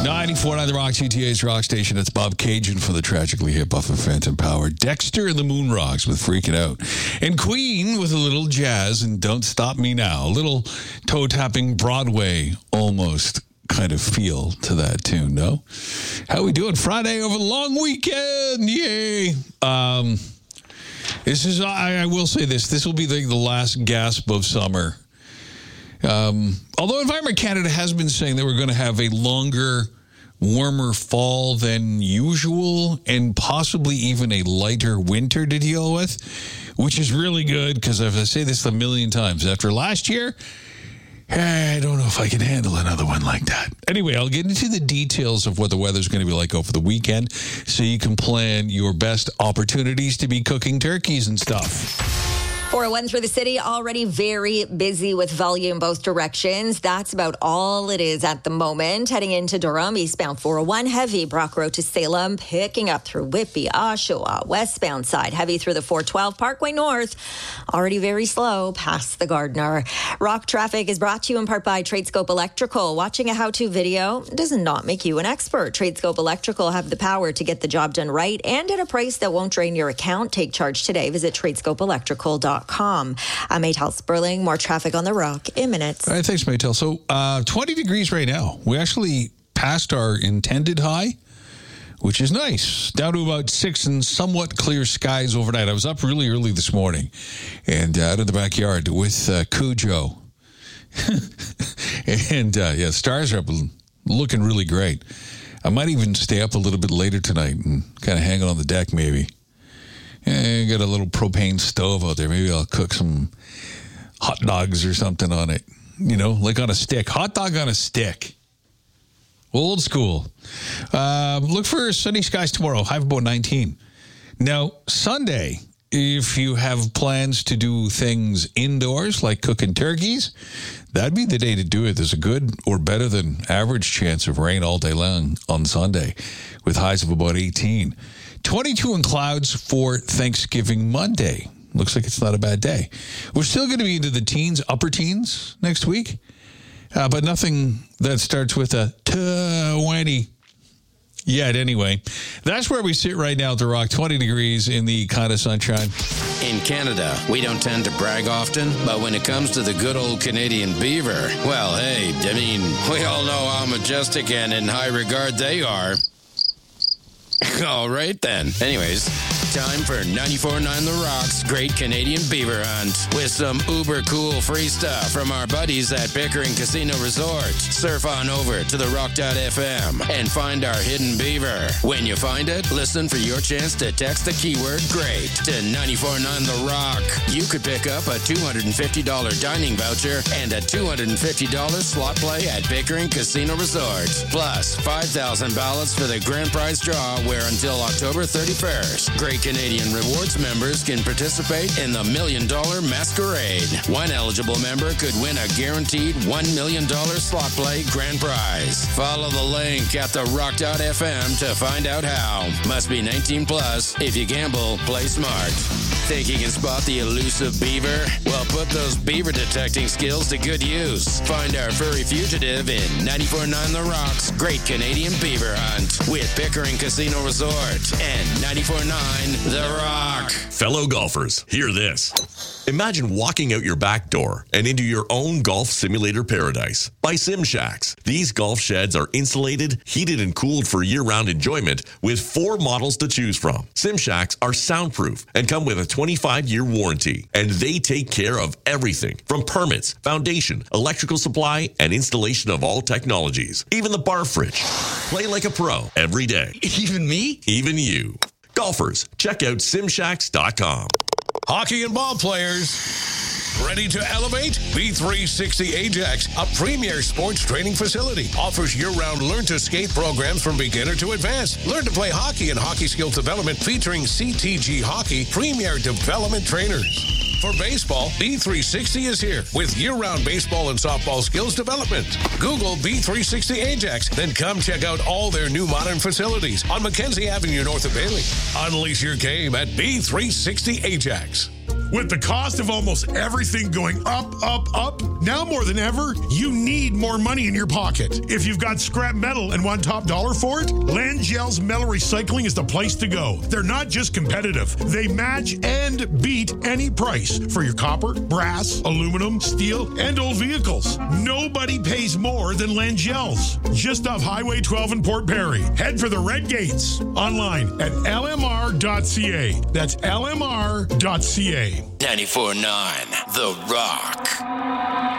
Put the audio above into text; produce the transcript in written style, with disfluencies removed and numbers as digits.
94.9 The Rock, GTA's rock station. It's Bob Cajun for the Tragically Hip Off of Phantom Power. Dexter and the Moon Rocks with Freaking Out. And Queen with a little jazz and Don't Stop Me Now. A little toe-tapping Broadway almost kind of feel to that tune, no? How we doing? Friday over the long weekend. Yay. This is, I will say this will be the last gasp of summer. Although Environment Canada has been saying that we're going to have a longer, warmer fall than usual and possibly even a lighter winter to deal with, which is really good because I've I say this a million times. After last year, I don't know if I can handle another one like that. Anyway, I'll get into the details of what the weather's going to be like over the weekend so you can plan your best opportunities to be cooking turkeys and stuff. 401 through the city, already very busy with volume both directions. That's about all it is at the moment. Heading into Durham, eastbound 401, heavy Brock Road to Salem, picking up through Whitby, Oshawa, westbound side, heavy through the 412 Parkway North, already very slow past the Gardner. Rock traffic is brought to you in part by Tradescope Electrical. Watching a how-to video does not make you an expert. Tradescope Electrical have the power to get the job done right and at a price that won't drain your account. Take charge today. Visit tradescopeelectrical.com. I'm Maytel Sperling. More traffic on the Rock in minutes. All right, thanks, Maytel. So 20 degrees right now. We actually passed our intended high, which is nice. Down to about 6 and somewhat clear skies overnight. I was up really early this morning and out in the backyard with Cujo. And, stars are up looking really great. I might even stay up a little bit later tonight and kind of hang on the deck maybe. Yeah, got a little propane stove out there. Maybe I'll cook some hot dogs or something on it. You know, like on a stick. Hot dog on a stick. Old school. Look for sunny skies tomorrow. High of about 19. Now, Sunday, if you have plans to do things indoors, like cooking turkeys, that'd be the day to do it. There's a good or better than average chance of rain all day long on Sunday with highs of about 18. 22 in clouds for Thanksgiving Monday. Looks like it's not a bad day. We're still going to be into the teens, upper teens next week, but nothing that starts with a 20 yet anyway. That's where we sit right now at the Rock, 20 degrees in the kind of sunshine. In Canada, we don't tend to brag often, but when it comes to the good old Canadian beaver, well, hey, I mean, we all know how majestic and in high regard they are. All right, then. Anyways, time for 94.9 The Rock's Great Canadian Beaver Hunt with some uber cool free stuff from our buddies at Pickering Casino Resort. Surf on over to therock.fm and find our hidden beaver. When you find it, listen for your chance to text the keyword GREAT to 94.9 The Rock. You could pick up a $250 dining voucher and a $250 slot play at Pickering Casino Resort. Plus, 5,000 ballots for the grand prize draw where until October 31st, Great Canadian Rewards members can participate in the $1 Million Masquerade. One eligible member could win a guaranteed $1 million slot play grand prize. Follow the link at therock.fm to find out how. Must be 19 plus. If you gamble, play smart. Think you can spot the elusive beaver? Well, put those beaver detecting skills to good use. Find our furry fugitive in 94.9 The Rock's Great Canadian Beaver Hunt with Pickering Casino Resort and 94.9 The Rock. Fellow golfers, hear this. Imagine walking out your back door and into your own golf simulator paradise by SimShacks. These golf sheds are insulated, heated, and cooled for year-round enjoyment with 4 models to choose from. SimShacks are soundproof and come with a 25-year warranty, and they take care of everything from permits, foundation, electrical supply, and installation of all technologies, even the bar fridge. Play like a pro every day. Even me? Even you. Golfers, check out simshacks.com. Hockey and ball players, ready to elevate? B360 Ajax, a premier sports training facility, offers year-round learn-to-skate programs from beginner to advanced. Learn to play hockey and hockey skills development featuring CTG Hockey premier development trainers. For baseball, B360 is here with year-round baseball and softball skills development. Google B360 Ajax, then come check out all their new modern facilities on Mackenzie Avenue north of Bailey. Unleash your game at B360 Ajax. With the cost of almost everything going up, now more than ever, you need more money in your pocket. If you've got scrap metal and want top dollar for it, Langell's Metal Recycling is the place to go. They're not just competitive. They match and beat any price for your copper, brass, aluminum, steel, and old vehicles. Nobody pays more than Langell's. Just off Highway 12 in Port Perry. Head for the Red Gates. Online at lmr.ca. That's lmr.ca. 94.9 The Rock.